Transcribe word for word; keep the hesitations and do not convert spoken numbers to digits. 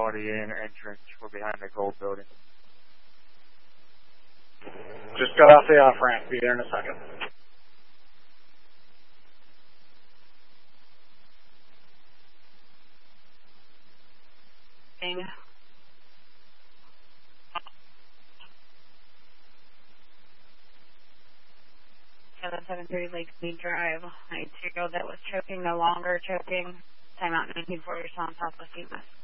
Holiday Inn entrance. We're behind the gold building. Just got off the off-ramp. Be there in a second. seven thirty Lakesmead Drive. ninety-two that was choking, no longer choking. Timeout nineteen forty, Southwest East.